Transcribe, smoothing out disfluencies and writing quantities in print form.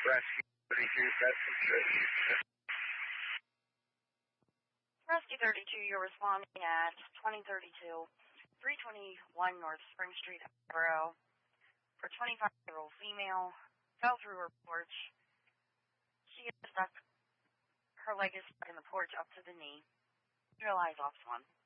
Rescue 32, Rescue 32, you're responding at 2032, 321 North Spring Street, Hillsborough, for 25-year-old female, fell through her porch. She is stuck, her leg is stuck in the porch up to the knee. Realize Ops 1.